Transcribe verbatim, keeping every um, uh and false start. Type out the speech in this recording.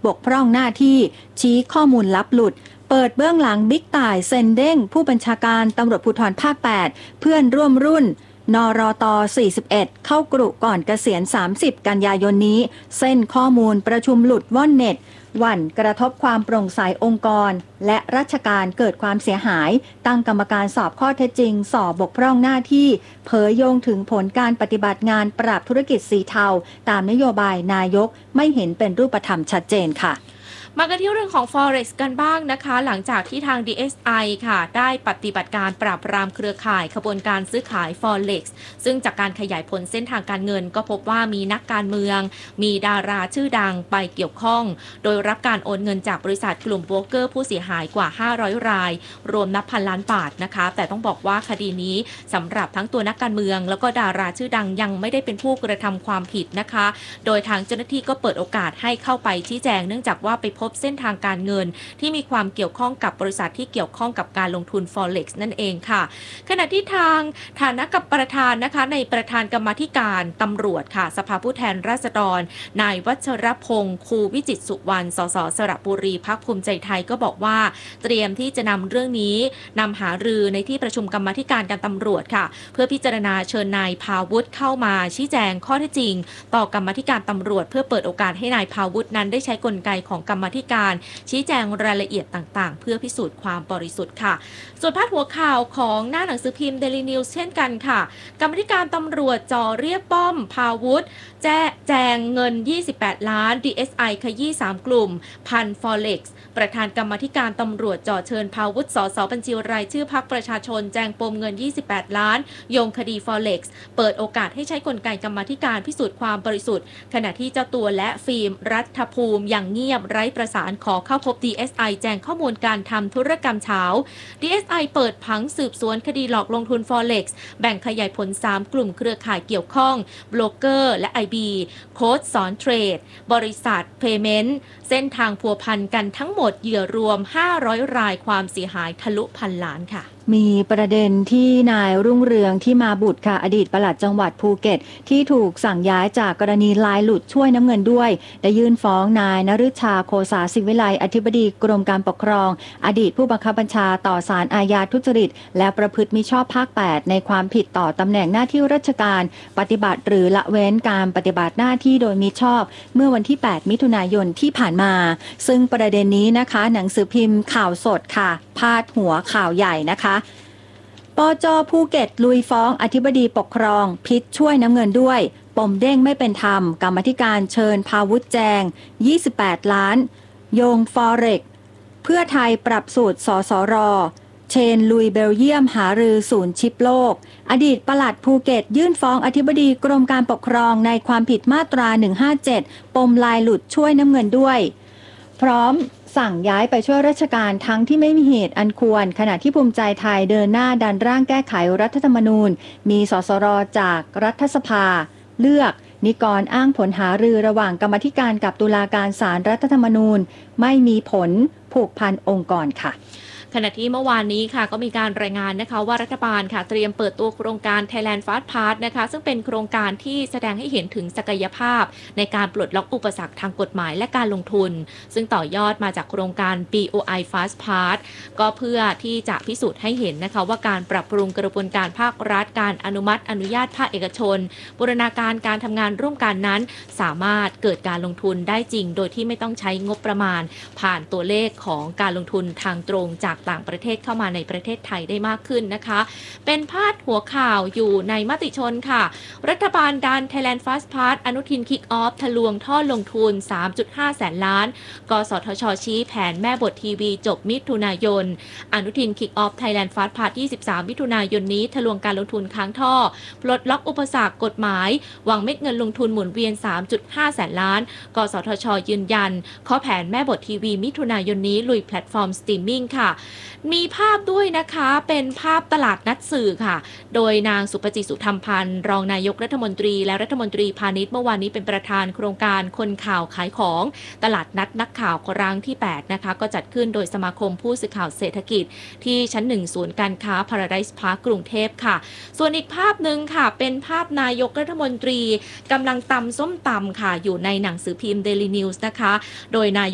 บกพร่องหน้าที่ชี้ข้อมูลลับหลุดเปิดเบื้องหลังบิ๊กต่ายเซ็นเด้งผู้บัญชาการตำรวจภูธรภาคแปดเพื่อนร่วมรุ่นนรตสี่สิบเอ็ดเข้ากรุก่อนเกษียณสามสิบกันยายนนี้เส้นข้อมูลประชุมหลุดว่อนเน็ตหวั่นกระทบความโปร่งใสองค์กรและราชการเกิดความเสียหายตั้งกรรมการสอบข้อเท็จจริงสอบบกพร่องหน้าที่เผยโยงถึงผลการปฏิบัติงานปราบธุรกิจสีเทาตามนโยบายนายกไม่เห็นเป็นรูปธรรมชัดเจนค่ะมากันที่เรื่องของ Forex กันบ้างนะคะหลังจากที่ทาง ดี เอส ไอ ค่ะได้ปฏิบัติการปราบปรามเครือข่ายขบวนการซื้อขาย Forex ซึ่งจากการขยายผลเส้นทางการเงินก็พบว่ามีนักการเมืองมีดาราชื่อดังไปเกี่ยวข้องโดยรับการโอนเงินจากบริษัทกลุ่มโบรกเกอร์ผู้เสียหายกว่าห้าร้อยรายรวมนับพันล้านบาทนะคะแต่ต้องบอกว่าคดีนี้สำหรับทั้งตัวนักการเมืองแล้วก็ดาราชื่อดังยังไม่ได้เป็นผู้กระทำความผิดนะคะโดยทางเจ้าหน้าที่ก็เปิดโอกาสให้เข้าไปชี้แจงเนื่องจากว่าไปพบเส้นทางการเงินที่มีความเกี่ยวข้องกับบริษัทที่เกี่ยวข้องกับการลงทุน Forex นั่นเองค่ะขณะที่ทางฐานะกับประธานนะคะในประธานกรรมาธิการตำรวจค่ะสภาผู้แทนราษฎรนายวัชรพงษ์คูวิจิตรสุวรรณสสสระบุรีพรรคภูมิใจไทยก็บอกว่าเตรียมที่จะนำเรื่องนี้นำหารือในที่ประชุมกรรมาธิการการตำรวจค่ะเพื่อพิจารณาเชิญนายภาวุฒิเข้ามาชี้แจงข้อเท็จจริงต่อกรรมาธิการตำรวจเพื่อเปิดโอกาสให้นายภาวุฒินั้นได้ใช้กลไกของกรรมาธิการชี้แจงรายละเอียดต่างๆเพื่อพิสูจน์ความบริสุทธิ์ค่ะส่วนพาดหัวข่าวของหน้าหนังสือพิมพ์ Daily News เช่นกันค่ะกรรมาธิการตำรวจจ่อเรียกป้อมภาวุฒิแจ้แจงเงินยี่สิบแปดล้าน ดี เอส ไอ ขยี้สามกลุ่มพัน Forex ประธานกรรมาธิการตำรวจจ่อเชิญภาวุฒิสสบัญชีรายชื่อพรรคประชาชนแจงปมเงินยี่สิบแปดล้านโยงคดี Forex เปิดโอกาสให้ใช้กลไกกรรมาธิการพิสูจน์ความบริสุทธิ์ขณะที่เจ้าตัวและฟิล์มรัฐภูมิอย่างเงียบไร้ประสานขอเข้าพบ ดี เอส ไอ แจ้งข้อมูลการทำธุรกรรมเช้า ดี เอส ไอ เปิดผังสืบสวนคดีหลอกลงทุน Forex แบ่งขยายผลสามกลุ่มเครือข่ายเกี่ยวข้องโบรกเกอร์และ ไอ บี โค้ดสอนเทรดบริษัท Payment เส้นทางพัวพันกันทั้งหมดเหยื่อรวมห้าร้อยรายความเสียหายทะลุพันล้านค่ะมีประเด็นที่นายรุ่งเรืองที่มาบุตรค่ะอดีตปลัดจังหวัดภูเก็ตที่ถูกสั่งย้ายจากกรณีลายหลุดช่วยน้ำเงินด้วยได้ยื่นฟ้องนายนฤชาโคสาศิวิไลอธิบดีกรมการปกครองอดีตผู้บังคับบัญชาต่อศาลอาญาทุจริตและประพฤติมิชอบภาคแปดในความผิดต่อตำแหน่งหน้าที่ราชการปฏิบัติหรือละเว้นการปฏิบัติหน้าที่โดยมิชอบเมื่อวันที่แปดมิถุนายนที่ผ่านมาซึ่งประเด็นนี้นะคะหนังสือพิมพ์ข่าวสดค่ะพาดหัวข่าวใหญ่นะคะปจ.ภูเก็ตลุยฟ้องอธิบดีปกครองพิษช่วยน้ำเงินด้วยปมเด้งไม่เป็นธรรมกรรมาธิการเชิญภาวุฒิแจงยี่สิบแปดล้านโยง Forex เพื่อไทยปรับสูตรสสรเชนลุยเบลเยียมหารือศูนย์ชิปโลกอดีตปลัดภูเก็ตยื่นฟ้องอธิบดีกรมการปกครองในความผิดมาตราหนึ่งห้าเจ็ดปมลายหลุดช่วยน้ำเงินด้วยพร้อมสั่งย้ายไปช่วยราชการทั้งที่ไม่มีเหตุอันควรขณะที่ภูมิใจไทยเดินหน้าดันร่างแก้ไขรัฐธรรมนูญมีสสรจากรัฐสภาเลือกนิกรอ้างผลหารือระหว่างกรรมธิการกับตุลาการศาลรัฐธรรมนูญไม่มีผลผูกพันองค์กรค่ะขณะที่เมื่อวานนี้ค่ะก็มีการรายงานนะคะว่ารัฐบาลค่ะเตรียมเปิดตัวโครงการ Thailand Fast Pass นะคะซึ่งเป็นโครงการที่แสดงให้เห็นถึงศักยภาพในการปลดล็อกอุปสรรคทางกฎหมายและการลงทุนซึ่งต่อยอดมาจากโครงการ บี โอ ไอ Fast Pass ก็เพื่อที่จะพิสูจน์ให้เห็นนะคะว่าการปรับปรุงกระบวนการภาครัฐการอนุมัติอนุญาตภาคเอกชนบูรณาการการทำงานร่วมกันนั้นสามารถเกิดการลงทุนได้จริงโดยที่ไม่ต้องใช้งบประมาณผ่านตัวเลขของการลงทุนทางตรงจากต่างประเทศเข้ามาในประเทศไทยได้มากขึ้นนะคะเป็นพาดหัวข่าวอยู่ในมติชนค่ะรัฐบาลดัน Thailand Fast Pass อนุทินคิกออฟทะลวงท่อลงทุน สามจุดห้า แสนล้านกสทช.ชี้แผนแม่บททีวีจบมิถุนายนอนุทินคิกออฟ Thailand Fast Pass ยี่สิบสามมิถุนายนนี้ทะลวงการลงทุนค้างท่อปลดล็อกอุปสรรคกฎหมายหวังเม็ดเงินลงทุนหมุนเวียน สามจุดห้า แสนล้านกสทช.ยืนยันข้อแผนแม่บททีวีมิถุนายนนี้ลุยแพลตฟอร์มสตรีมมิ่งค่ะมีภาพด้วยนะคะเป็นภาพตลาดนัดสื่อค่ะโดยนางสุปจิตสุธรรมพันธ์รองนายกรัฐมนตรีและรัฐมนตรีพาณิชย์เมื่อวานนี้เป็นประธานโครงการคนข่าวขายของตลาดนัดนักข่าวครั้งที่แปดนะคะก็จัดขึ้นโดยสมาคมผู้สื่อข่าวเศรษฐกิจที่ชั้นหนึ่งศูนย์การค้า Paradise Park กรุงเทพค่ะส่วนอีกภาพหนึ่งค่ะเป็นภาพนายกรัฐมนตรีกำลังตำส้มตำค่ะอยู่ในหนังสือพิมพ์ Daily News นะคะโดยนาย